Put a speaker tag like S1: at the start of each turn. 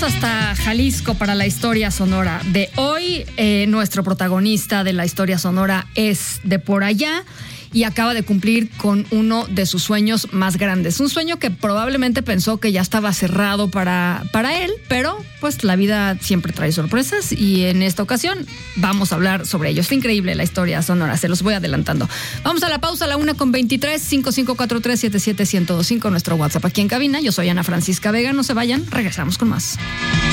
S1: hasta Jalisco para la historia sonora de hoy. Nuestro protagonista de la historia sonora es de por allá y acaba de cumplir con uno de sus sueños más grandes. Un sueño que probablemente pensó que ya estaba cerrado para él, pero pues la vida siempre trae sorpresas y en esta ocasión vamos a hablar sobre ello. Está increíble la historia sonora, se los voy adelantando. Vamos a la pausa, a la 1:23, 5543-77125, nuestro WhatsApp aquí en cabina. Yo soy Ana Francisca Vega, no se vayan, regresamos con más.